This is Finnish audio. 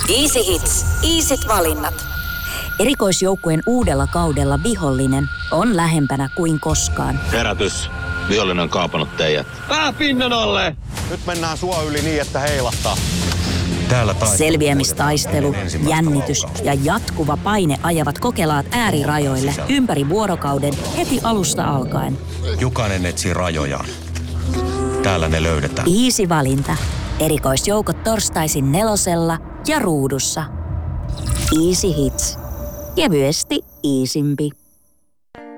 Easy Hits. Easyt valinnat. Erikoisjoukkueen uudella kaudella vihollinen on lähempänä kuin koskaan. Herätys. Vihollinen on kaapannut teidät. Pää pinnan alle! Nyt mennään sua yli niin, että heilahtaa. Selviämistaistelu, jännitys ja jatkuva paine ajavat kokelaat äärirajoille ympäri vuorokauden heti alusta alkaen. Jokainen etsii rajojaan. Täällä ne löydetään. Easy valinta. Erikoisjoukot torstaisin 4 ja Ruudussa. Easy Hits. Kevyesti easympi.